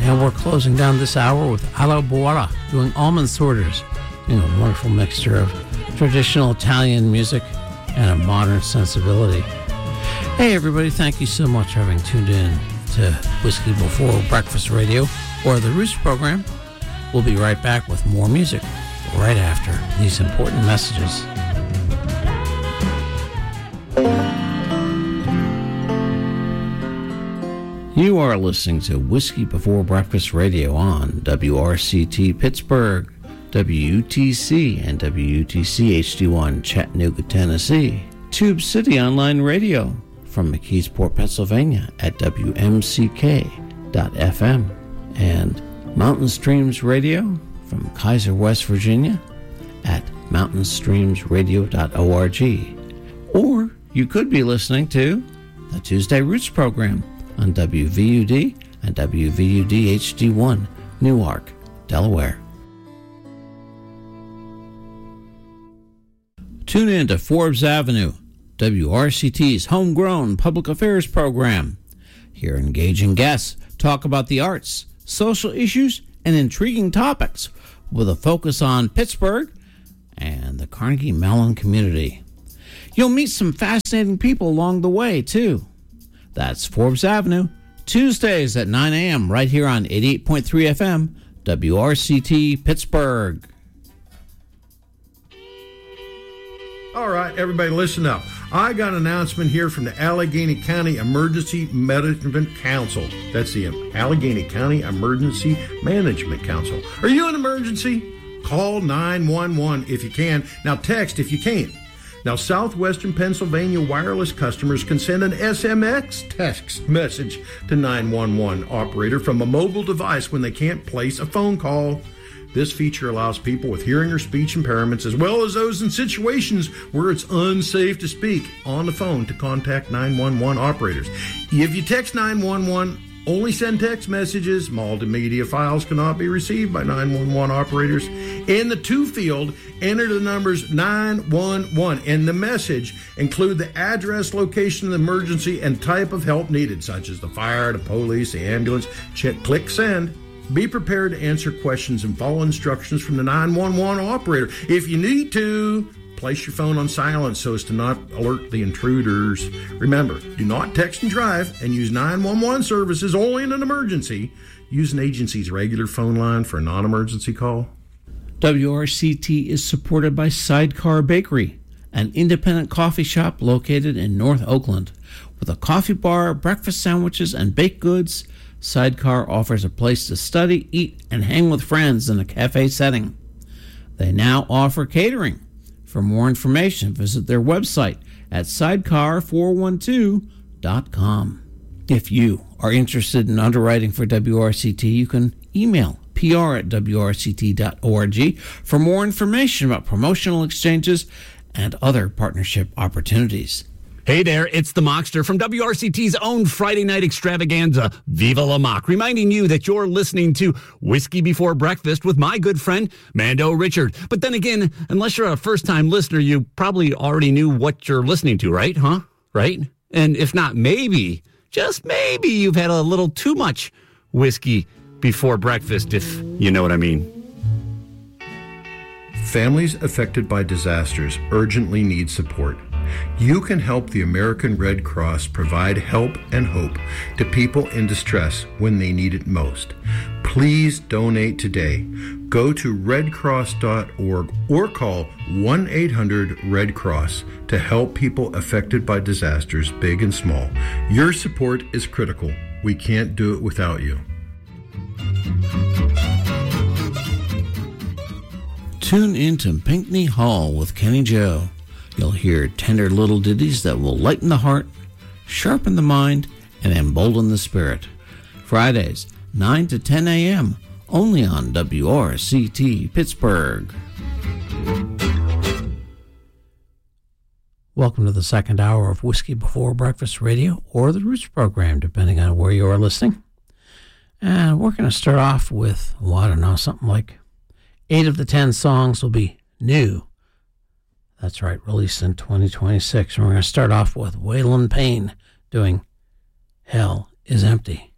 And we're closing down this hour with Alla Buara doing Almond Sorters, doing a wonderful mixture of traditional Italian music and a modern sensibility. Hey everybody, thank you so much for having tuned in to Whiskey Before Breakfast Radio or the Roots program. We'll be right back with more music right after these important messages. You are listening to Whiskey Before Breakfast Radio on WRCT Pittsburgh, WUTC, and WUTC HD1 Chattanooga, Tennessee. Tube City Online Radio from McKeesport, Pennsylvania at WMCK.FM. And Mountain Streams Radio from Kaiser, West Virginia at mountainstreamsradio.org. Or you could be listening to the Tuesday Roots program on WVUD and WVUD HD1, Newark, Delaware. Tune in to Forbes Avenue, WRCT's homegrown public affairs program. Hear engaging guests talk about the arts, social issues, and intriguing topics with a focus on Pittsburgh and the Carnegie Mellon community. You'll meet some fascinating people along the way, too. That's Forbes Avenue, Tuesdays at 9 a.m. right here on 88.3 FM, WRCT Pittsburgh. All right, everybody, listen up. I got an announcement here from the Allegheny County Emergency Management Council. That's the Allegheny County Emergency Management Council. Are you in an emergency? Call 911 if you can. Now, text if you can't. Now, Southwestern Pennsylvania wireless customers can send an SMX text message to 911 operator from a mobile device when they can't place a phone call. This feature allows people with hearing or speech impairments, as well as those in situations where it's unsafe to speak on the phone, to contact 911 operators. If you text 911, only send text messages. Multimedia files cannot be received by 911 operators. In the to field, enter the numbers 911. In the message, include the address, location of the emergency, and type of help needed, such as the fire, the police, the ambulance. Click send. Be prepared to answer questions and follow instructions from the 911 operator. If you need to, place your phone on silent so as to not alert the intruders. Remember, do not text and drive, and use 911 services only in an emergency. Use an agency's regular phone line for a non-emergency call. WRCT is supported by Sidecar Bakery, an independent coffee shop located in North Oakland. With a coffee bar, breakfast sandwiches, and baked goods, Sidecar offers a place to study, eat, and hang with friends in a cafe setting. They now offer catering. For more information, visit their website at sidecar412.com. If you are interested in underwriting for WRCT, you can email pr@wrct.org for more information about promotional exchanges and other partnership opportunities. Hey there, it's the Mockster from WRCT's own Friday night extravaganza, Viva La Mock, reminding you that you're listening to Whiskey Before Breakfast with my good friend, Mando Richard. But then again, unless you're a first-time listener, you probably already knew what you're listening to, right? Right? And if not, maybe, just maybe, you've had a little too much whiskey before breakfast, if you know what I mean. Families affected by disasters urgently need support. You can help the American Red Cross provide help and hope to people in distress when they need it most. Please donate today. Go to redcross.org or call 1-800-RED-CROSS to help people affected by disasters, big and small. Your support is critical. We can't do it without you. Tune in to Pinckney Hall with Kenny Joe. You'll hear tender little ditties that will lighten the heart, sharpen the mind, and embolden the spirit. Fridays, 9 to 10 a.m., only on WRCT Pittsburgh. Welcome to the second hour of Whiskey Before Breakfast Radio, or the Roots program, depending on where you are listening. And we're going to start off with, something like 8 of the 10 songs will be new. That's right, released in 2026. And we're going to start off with Waylon Payne doing Hell is Empty.